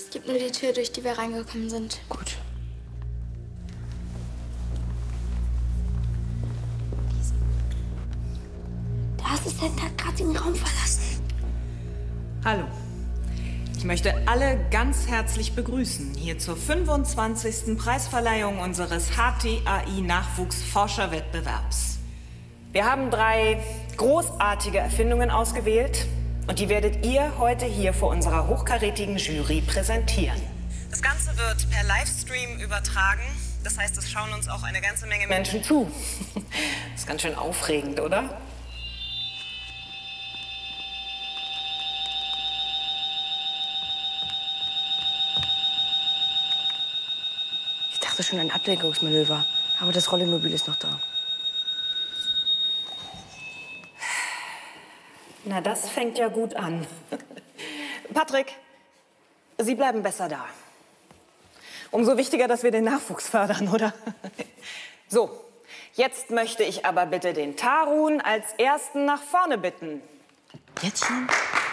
Es gibt nur die Tür, durch die wir reingekommen sind. Gut. Der Assistent hat gerade den Raum verlassen. Hallo. Ich möchte alle ganz herzlich begrüßen hier zur 25. Preisverleihung unseres HTAI-Nachwuchsforscherwettbewerbs. Wir haben 3 großartige Erfindungen ausgewählt und die werdet ihr heute hier vor unserer hochkarätigen Jury präsentieren. Das Ganze wird per Livestream übertragen. Das heißt, es schauen uns auch eine ganze Menge Menschen zu. Das ist ganz schön aufregend, oder? Ich dachte schon ein Ablenkungsmanöver, aber das Rollenmobil ist noch da. Na, das fängt ja gut an. Patrick, Sie bleiben besser da. Umso wichtiger, dass wir den Nachwuchs fördern, oder? So, jetzt möchte ich aber bitte den Tarun als Ersten nach vorne bitten. Jetzt schon?